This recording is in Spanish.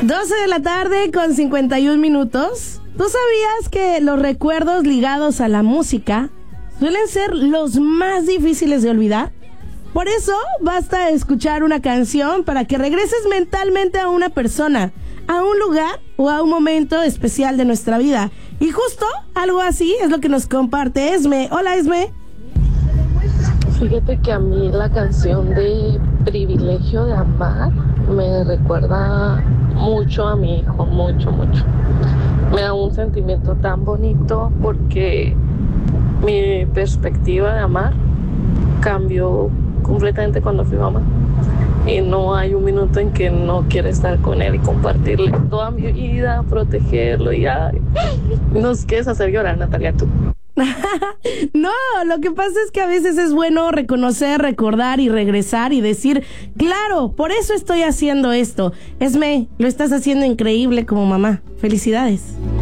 12 de la tarde con 51 minutos. ¿Tú sabías que los recuerdos ligados a la música suelen ser los más difíciles de olvidar? Por eso basta escuchar una canción para que regreses mentalmente a una persona, a un lugar o a un momento especial de nuestra vida. Y justo algo así es lo que nos comparte Esme. Hola, Esme. Fíjate que a mí la canción de Privilegio de Amar me recuerda mucho a mi hijo, mucho. Me da un sentimiento tan bonito porque mi perspectiva de amar cambió completamente cuando fui mamá. Y no hay un minuto en que no quiera estar con él y compartirle toda mi vida, protegerlo y ay, nos quieres hacer llorar, Natalia, tú. No, lo que pasa es que a veces es bueno reconocer, recordar y regresar y decir, claro, por eso estoy haciendo esto. Esme, lo estás haciendo increíble como mamá. Felicidades.